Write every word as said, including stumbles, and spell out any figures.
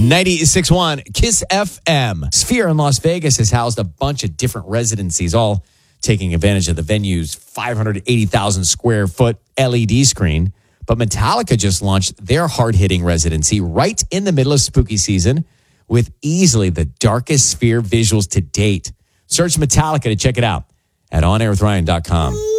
ninety-six point one Kiss F M. Sphere in Las Vegas has housed a bunch of different residencies, all taking advantage of the venue's five hundred eighty thousand square foot L E D screen. But Metallica just launched their hard-hitting residency right in the middle of spooky season with easily the darkest Sphere visuals to date. Search Metallica to check it out at on air with ryan dot com.